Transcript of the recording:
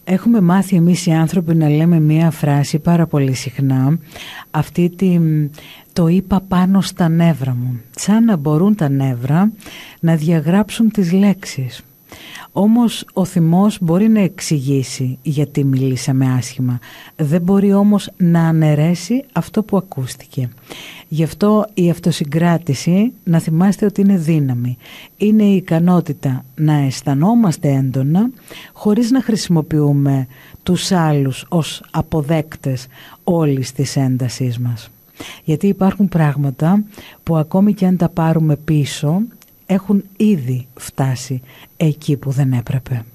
Έχουμε μάθει εμείς οι άνθρωποι να λέμε μία φράση πάρα πολύ συχνά, το είπα πάνω στα νεύρα μου, σαν να μπορούν τα νεύρα να διαγράψουν τις λέξεις. Όμως ο θυμός μπορεί να εξηγήσει γιατί μιλήσαμε άσχημα, δεν μπορεί όμως να αναιρέσει αυτό που ακούστηκε. Γι' αυτό η αυτοσυγκράτηση, να θυμάστε ότι είναι δύναμη. Είναι η ικανότητα να αισθανόμαστε έντονα χωρίς να χρησιμοποιούμε τους άλλους ως αποδέκτες όλης της έντασής μας. Γιατί υπάρχουν πράγματα που ακόμη και αν τα πάρουμε πίσω έχουν ήδη φτάσει εκεί που δεν έπρεπε.